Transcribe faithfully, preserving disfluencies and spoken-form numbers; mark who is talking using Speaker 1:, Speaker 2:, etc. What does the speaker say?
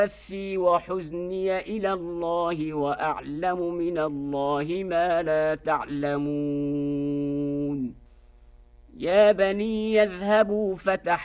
Speaker 1: بثي وحزني إلى الله وأعلم من الله ما لا تعلمون يا بني يذهبوا فتح